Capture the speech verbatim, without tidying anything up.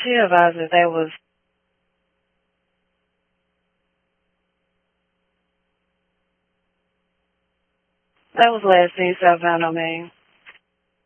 she advised that that was that was last news I found on me.